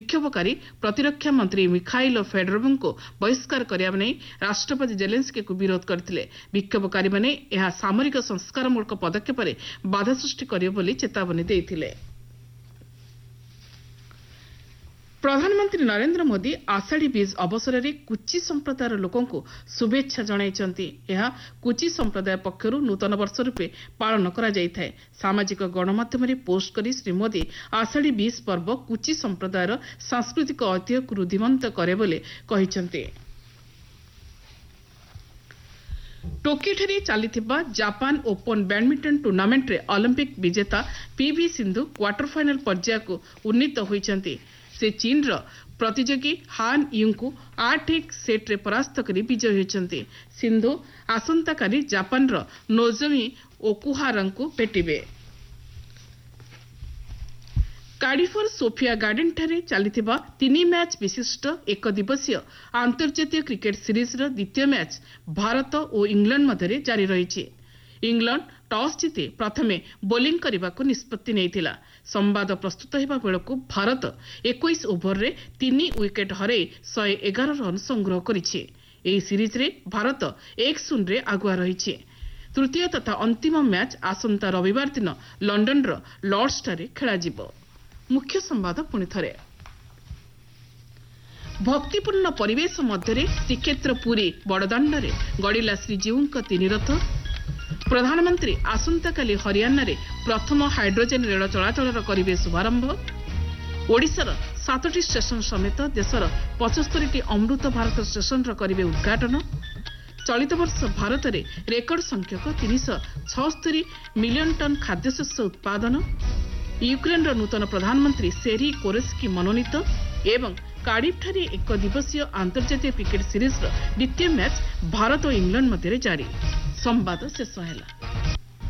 विक्षोभकारी प्रतिरक्षा मंत्री मिखाइलो फेडरोवଙ୍କୁ बहिष्कार କରିବା नै राष्ट्रपति जेलेन्स्की को विरोध करथिले। विक्षोभकारी माने यह सामरिक संस्कारमूलक पदक्षेप बाधा सृष्टि करियो बोली चेतावनी देथिले। प्रधानमंत्री नरेंद्र मोदी आषाढ़ी बीज अवसर में कुची संप्रदायर लोकंकु शुभेच्छा जणाइछन्ति। यह कुची संप्रदाय पक्षरु नूतन वर्ष रूपे पालन करा जाइथाय। सामाजिक गणमाध्यम रे पोस्ट करी श्री मोदी आषाढ़ी बीज पर्व कुची संप्रदायर सांस्कृतिक ऐतिह्य को रुद्धिमंत करे बोले कहिछन्ति। टोकियोठारे चलिथिबा जापान ओपन बैडमिंटन टूर्नामेंट रे ओलंपिक विजेता पीवी सिंधु क्वार्टर फाइनल पर्याय को उन्नीत होइछन्ति। से चीन रो प्रतियोगी हान यूं को 8-1 सेट रे परास्त करी विजय होइछन्ति। सिंधु आसंता काली जापान रो नोजोमी ओकुहारा को भेटिबे। कार्डिफर सोफिया गार्डन ठारे चलिथिबा 3 मैच विशिष्ट एक दिवसीय अंतर्जातीय क्रिकेट सीरीज रो द्वितीय मैच भारत और इंग्लैंड मध्य जारी रही। इंग्लैंड टॉस जीति प्रथमे बोलिंग करने को निष्पत्ति नहीं। संवाद प्रस्तुत होगा बेलू भारत 21 ओभर रे 3 विकेट हरै 111 रन संग्रह करिछि। एही सीरीज रे भारत 1-0 रे आगुआ रही। तृतीय तथा अंतिम मैच आसंता रविवार दिन लंडन रो लॉर्ड्स ठारे खेला जिवो। मुख्य संवाद पुनि थरे। भक्तिपूर्ण परिवेश मध्य श्रीक्षेत्र पुरी बड़दाण्डरे गड़िला श्रीजीउंक 3 रथ। प्रधानमंत्री आसंता काली हरियाणा रे प्रथम हाइड्रोजेन रेल चलाचल करिवे शुभारंभ। ओडिशार 7टी स्टेशन समेत देशर 75टी अमृत भारत स्टेशन करिवे उद्घाटन। चलित वर्ष भारत में रेकर्ड संख्यक 376 मिलियन टन खाद्यशस्य उत्पादन। यूक्रेन नूतन प्रधानमंत्री सेरी कोरेस्की मनोनीत। एवं कार्डिफ ठारे एक दिवसीय अंतर्जातीय क्रिकेट सीरीज द्वितीय मैच भारत और इंग्लैंड मध्य जारी। संवाद शेष है।